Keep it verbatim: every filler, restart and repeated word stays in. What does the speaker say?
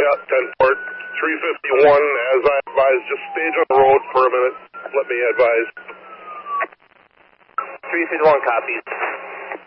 Yeah, ten Port. three fifty-one, as I advised, just stage on the road for a minute. Let me advise. three fifty-one copies.